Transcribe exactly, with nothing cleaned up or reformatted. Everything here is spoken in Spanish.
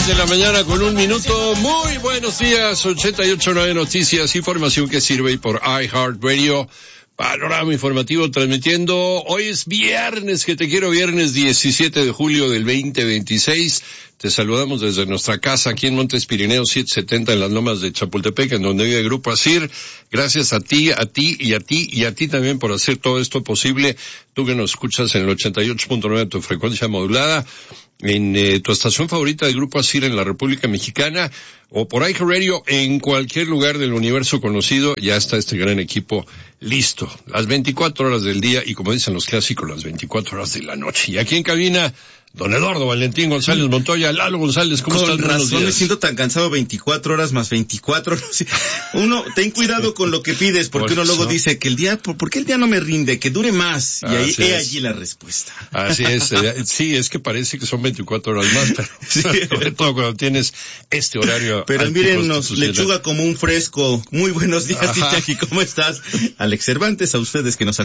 de la mañana con un minuto. Muy buenos días, ochenta y ocho punto nueve Noticias, información que sirve y por iHeartRadio. Panorama informativo transmitiendo. Hoy es viernes, que te quiero, viernes diecisiete de julio del veinte veintiséis. Te saludamos desde nuestra casa aquí en Montes Pirineos setecientos setenta en las Lomas de Chapultepec, en donde vive el Grupo Asir. Gracias a ti, a ti y a ti y a ti también por hacer todo esto posible. Tú que nos escuchas en el ochenta y ocho punto nueve de tu frecuencia modulada, en eh, tu estación favorita del Grupo Asir en la República Mexicana, o por iHeartRadio en cualquier lugar del universo conocido. Ya está este gran equipo listo, las veinticuatro horas del día y, como dicen los clásicos, las veinticuatro horas de la noche. Y aquí en cabina, don Eduardo Valentín González Montoya. Lalo González, ¿cómo estás? Con razón me siento tan cansado, veinticuatro horas más veinticuatro. Uno, ten cuidado con lo que pides, porque uno luego dice que el día, ¿por, ¿por qué el día no me rinde? Que dure más. Y ahí, he allí la respuesta. Así es, eh, sí, es que parece que son veinticuatro horas más, pero sí, sobre todo cuando tienes este horario. Pero mírennos, lechuga como un fresco. Muy buenos días, Iñaki, ¿cómo estás? Alex Cervantes, a ustedes que nos